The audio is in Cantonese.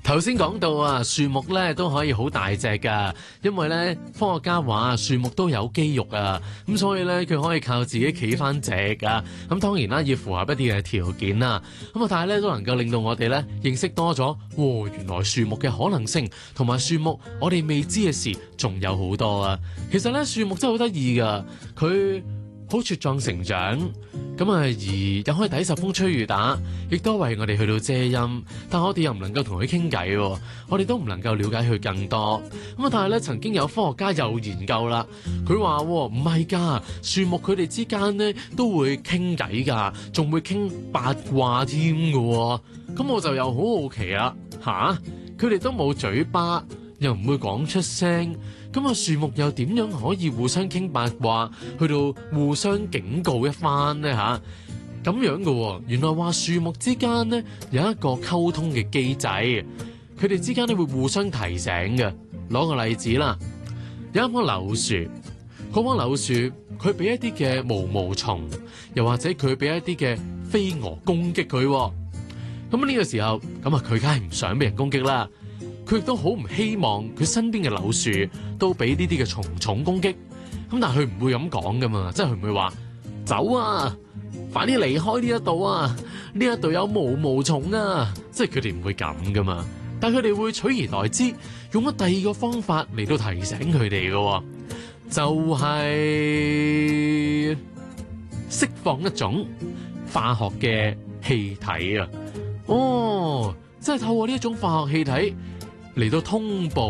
頭先講到啊，樹木咧都可以好大隻噶，因為咧科學家話樹木都有肌肉啊，咁所以咧佢可以靠自己企翻直啊。咁當然啦，要符合一啲嘅條件啦。咁啊，但係咧都能夠令到我哋咧認識多咗，原來樹木嘅可能性同埋樹木我哋未知嘅事仲有好多啊。其實咧樹木真係好得意噶，佢好茁壯成長，咁啊而又可以抵受風吹雨打，亦都為我哋去到遮陰。但我哋又唔能夠同佢傾偈，我哋都唔能夠了解佢更多。咁啊，但係咧曾經有科學家又研究啦，佢話唔係㗎，樹木佢哋之間咧都會傾偈㗎，仲會傾八卦添㗎。咁我就又好好奇啦，佢哋都冇嘴巴，又唔會講出聲。咁啊，樹木又點樣可以互相傾八卦，去到互相警告一番呢？咁樣嘅，原來話樹木之間呢有一個溝通嘅機制，佢哋之間咧會互相提醒嘅。攞個例子啦，有一棵柳樹，嗰棵柳樹佢俾一啲嘅毛毛蟲，又或者佢俾一啲嘅飛蛾攻擊佢。咁呢個時候，咁啊佢梗係唔想俾人攻擊啦。佢亦都好唔希望佢身邊嘅柳樹都俾呢啲嘅蟲蟲攻擊，咁但係佢唔會咁講噶嘛，即係佢唔會話走啊，快啲離開呢一度啊，呢一度有毛毛蟲啊，即係佢哋唔會咁噶嘛，但係佢哋會取而代之，用咗第二個方法嚟到提醒佢哋嘅，就係釋放一種化學嘅氣體啊，即係透過呢一種化學氣體嚟到通報。